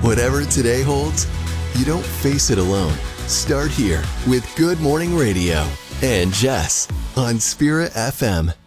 Whatever today holds, you don't face it alone. Start here with Good Morning Radio and Jess on Spirit FM.